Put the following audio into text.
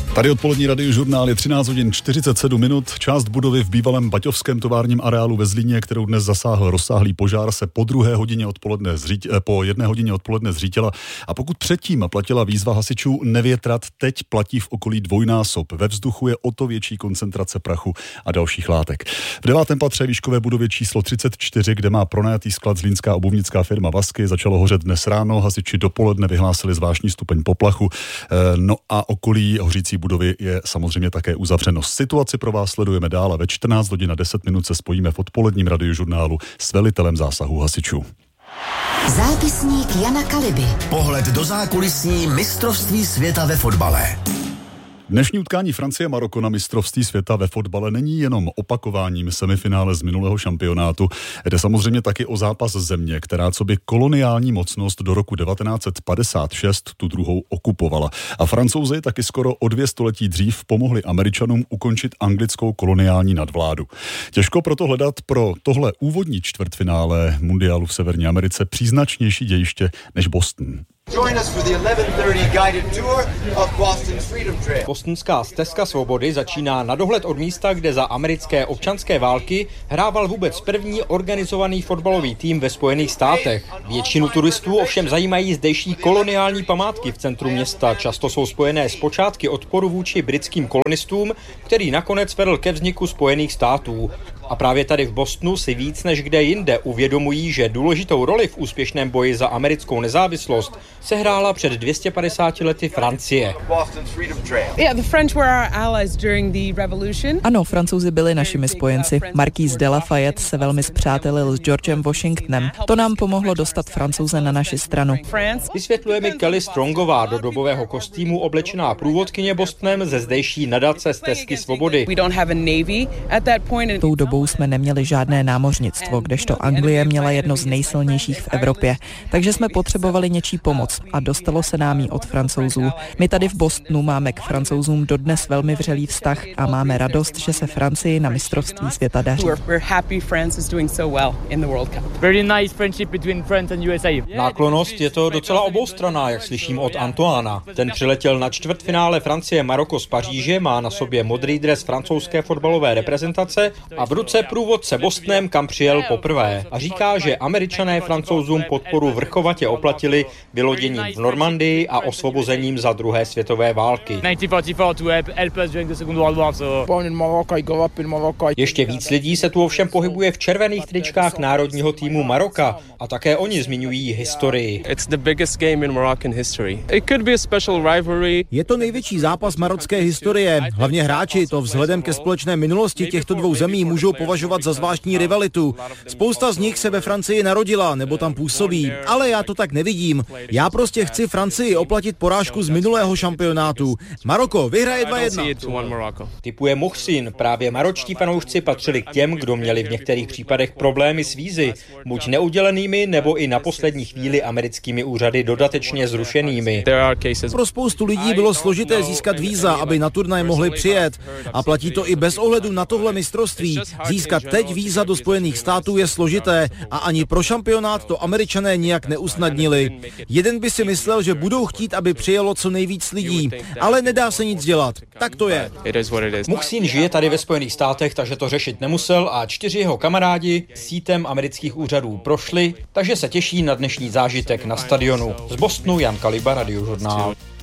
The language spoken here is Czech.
Tady odpolední radiožurnál je 13 hodin 47 minut. Část budovy v bývalém baťovském továrním areálu ve Zlíně, kterou dnes zasáhl rozsáhlý požár, se po 1 hodině odpoledne zřítila. A pokud předtím platila výzva hasičů nevětrat, teď platí v okolí dvojnásob. Ve vzduchu je o to větší koncentrace prachu a dalších látek. V 9. patře výškové budově číslo 34, kde má pronajatý sklad zlínská obuvnická firma Vasky, začalo hořet dnes ráno. Hasiči dopoledne vyhlásili zvláštní stupeň poplachu. No a okolí hořící budovy je samozřejmě také uzavřeno. Situaci pro vás sledujeme dál a ve 14 hodin a 10 minut se spojíme v odpoledním radiožurnálu s velitelem zásahu hasičů. Zápisník Jana Kaliby. Pohled do zákulisní mistrovství světa ve fotbale. Dnešní utkání Francie-Maroko na mistrovství světa ve fotbale není jenom opakováním semifinále z minulého šampionátu. Jde samozřejmě taky o zápas země, která coby koloniální mocnost do roku 1956 tu druhou okupovala. A Francouzi taky skoro o 2 století dřív pomohli Američanům ukončit anglickou koloniální nadvládu. Těžko proto hledat pro tohle úvodní čtvrtfinále mundiálu v Severní Americe příznačnější dějiště než Boston. Bostonská stezka svobody začíná na dohled od místa, kde za americké občanské války hrával vůbec první organizovaný fotbalový tým ve Spojených státech. Většinu turistů ovšem zajímají zdejší koloniální památky v centru města. Často jsou spojené s počátky odporu vůči britským kolonistům, který nakonec vedl ke vzniku Spojených států. A právě tady v Bostonu si víc než kde jinde uvědomují, že důležitou roli v úspěšném boji za americkou nezávislost sehrála před 250 lety Francie. Ano, Francouzi byli našimi spojenci. Marquis de Lafayette se velmi spřátelil s Georgem Washingtonem. To nám pomohlo dostat Francouze na naši stranu. Vysvětluje mi Kelly Strongová, do dobového kostýmu oblečená průvodkyně Bostonem ze zdejší nadace Stezky svobody. Tou dobou jsme neměli žádné námořnictvo, kdežto Anglie měla jedno z nejsilnějších v Evropě. Takže jsme potřebovali něčí pomoc a dostalo se nám jí od Francouzů. My tady v Bostonu máme k Francouzům dodnes velmi vřelý vztah a máme radost, že se Francii na mistrovství světa daří. Náklonnost je to docela oboustranná, jak slyším od Antoána. Ten přiletěl na čtvrtfinále Francie-Maroko z Paříže, má na sobě modrý dres francouzské fotbalové reprezentace a v ruce průvodce Bostonem, kam přijel poprvé. A říká, že Američané Francouzům podporu vrchovatě oplatili vyloděním v Normandii a osvobozením za druhé světové války. Ještě víc lidí se tu ovšem pohybuje v červených tričkách národního týmu Maroka a také oni zmiňují historii. Je to největší zápas marocké historie. Hlavně hráči to vzhledem ke společné minulosti těchto dvou zemí můžou považovat za zvláštní rivalitu. Spousta z nich se ve Francii narodila nebo tam působí, ale já to tak nevidím. Já prostě chci Francii oplatit porážku z minulého šampionátu. Maroko vyhraje 2-1. Tipuje Muhsin, právě maročtí fanoušci patřili k těm, kdo měli v některých případech problémy s vízy, buď neudělenými, nebo i na poslední chvíli americkými úřady dodatečně zrušenými. Pro spoustu lidí bylo složité získat víza, aby na turnaj mohli přijet. A platí to i bez ohledu na tohle mistrovství. Získat teď víza do Spojených států je složité a ani pro šampionát to Američané nijak neusnadnili. Jeden by si myslel, že budou chtít, aby přijelo co nejvíc lidí, ale nedá se nic dělat. Tak to je. Muhsin žije tady ve Spojených státech, takže to řešit nemusel a 4 jeho kamarádi sítem amerických úřadů prošli, takže se těší na dnešní zážitek na stadionu. Z Bostonu Jan Kaliba, Radiožurnál.